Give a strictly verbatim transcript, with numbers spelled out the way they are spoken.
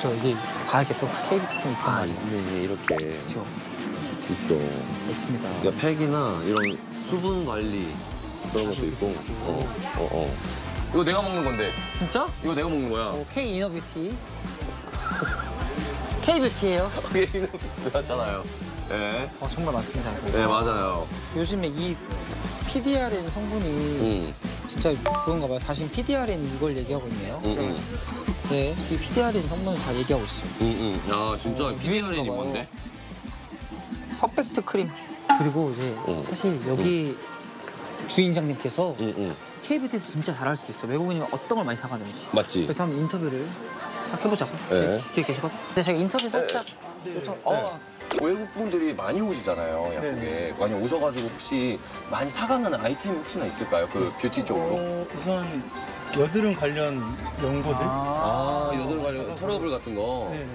저 여기 다 이렇게 또 케이비티 팀이 있단 아, 말이에요. 있네, 이렇게. 그렇죠. 있어. 있습니다. 그러니까 팩이나 이런 수분 관리 그런 것도 있고. 어, 어, 어. 이거 내가 먹는 건데. 진짜? 이거 내가 먹는 거야. 어, K 이너뷰티. K 뷰티예요. 얘는 그렇잖아요. 네. 어, 정말 많습니다. 이거. 네, 맞아요. 요즘에 이 피디알엔 성분이 응, 진짜 그런가 봐요. 다시 피디알엔 이걸 얘기하고 있네요. 응, 응, 네, 이 피디알엔 성분을 다 얘기하고 있어요. 응, 응. 야, 진짜 어, 비디알엔이 유행인가 봐요. 뭔데? 퍼펙트 크림. 그리고 이제 응. 사실 여기 주인장님께서 응, 응. K뷰티에서 진짜 잘할 수도 있어요. 외국인이면 어떤 걸 많이 사가는지. 맞지? 그래서 한번 인터뷰를 싹 해보자고. 네. 뒤에, 뒤에 계시거든. 근데 제가 인터뷰 살짝 요청. 어, 외국 분들이 많이 오시잖아요, 약국에. 많이 오셔가지고 혹시 많이 사가는 아이템이 혹시나 있을까요? 그 뷰티 쪽으로? 어, 우선 여드름 관련 연고들. 아, 여드름 관련 트러블 같은 거. 네.